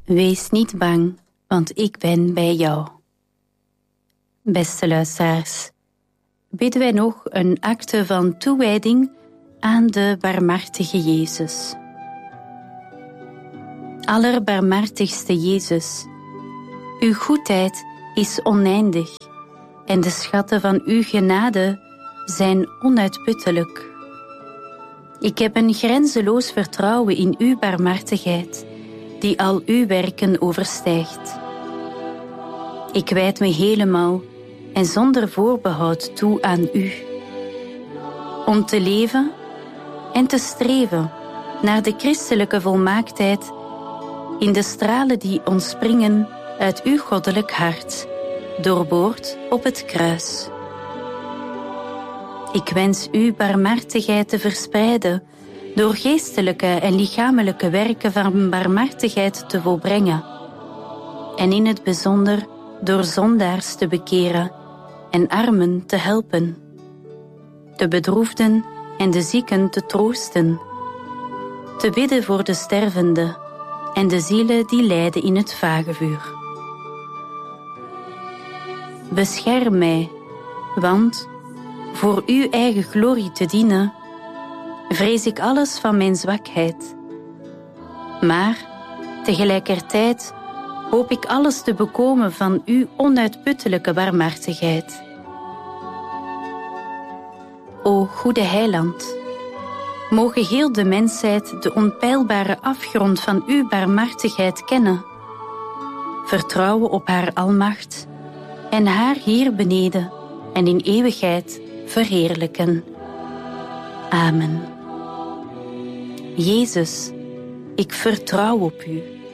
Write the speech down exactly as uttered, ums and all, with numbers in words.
Wees niet bang, want ik ben bij jou. Beste luisteraars, bidden wij nog een acte van toewijding aan de barmhartige Jezus. Allerbarmhartigste Jezus, uw goedheid is oneindig en de schatten van uw genade zijn onuitputtelijk. Ik heb een grenzeloos vertrouwen in uw barmhartigheid, die al uw werken overstijgt. Ik wijd me helemaal en zonder voorbehoud toe aan u, om te leven en te streven naar de christelijke volmaaktheid in de stralen die ontspringen uit uw goddelijk hart, doorboord op het kruis. Ik wens uw barmhartigheid te verspreiden door geestelijke en lichamelijke werken van barmhartigheid te volbrengen en in het bijzonder door zondaars te bekeren en armen te helpen, de bedroefden en de zieken te troosten, te bidden voor de stervenden en de zielen die lijden in het vagevuur. Bescherm mij, want voor uw eigen glorie te dienen, vrees ik alles van mijn zwakheid. Maar tegelijkertijd hoop ik alles te bekomen van uw onuitputtelijke barmhartigheid. O goede Heiland, mogen heel de mensheid de onpeilbare afgrond van uw barmhartigheid kennen, vertrouwen op haar almacht en haar hier beneden en in eeuwigheid verheerlijken. Amen. Jezus, ik vertrouw op u.